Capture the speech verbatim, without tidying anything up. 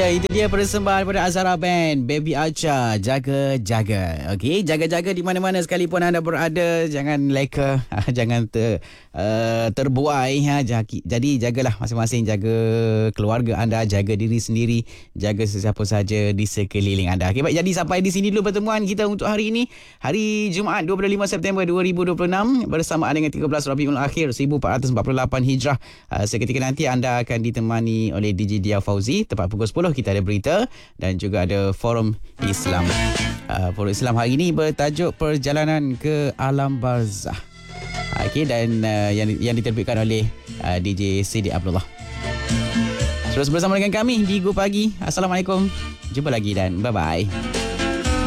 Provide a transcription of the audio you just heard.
Ya, itu dia persembahan pada Azhara Band, Baby Acha, jaga-jaga. Okey, jaga-jaga di mana-mana sekalipun anda berada, jangan leka, jangan ter, uh, terbuai. Ha. Jadi jagalah masing-masing, jaga keluarga anda, jaga diri sendiri, jaga sesiapa saja di sekeliling anda. Okey, baik, jadi sampai di sini dulu pertemuan kita untuk hari ini. Hari Jumaat dua puluh lima September dua ribu dua puluh enam bersamaan dengan tiga belas Rabiul Akhir seribu empat ratus empat puluh lapan Hijrah. Uh, seketika nanti anda akan ditemani oleh D J Dia Fauzi. Tepat pukul sepuluh kita ada berita dan juga ada forum Islam. Uh, forum Islam hari ini bertajuk Perjalanan ke Alam Barzah. Okey, dan uh, yang yang diterbitkan oleh uh, D J Siddiq Abdullah. Terus bersama dengan kami di Go Pagi. Assalamualaikum. Jumpa lagi dan bye-bye.